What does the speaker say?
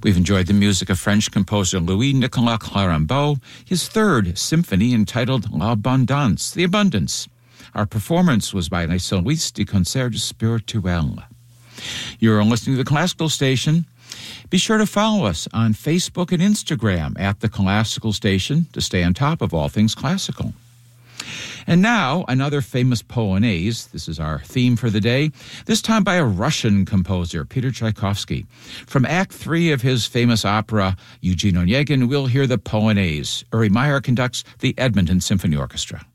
We've enjoyed the music of French composer Louis-Nicolas Clérambault, his third symphony entitled L'Abondance, The Abundance. Our performance was by Les Solistes du Concert Spirituel. You're listening to the Classical Station. Be sure to follow us on Facebook and Instagram at The Classical Station to stay on top of all things classical. And now, another famous Polonaise. This is our theme for the day, this time by a Russian composer, Peter Tchaikovsky. From Act 3 of his famous opera, Eugene Onegin, we'll hear the Polonaise. Uri Meyer conducts the Edmonton Symphony Orchestra.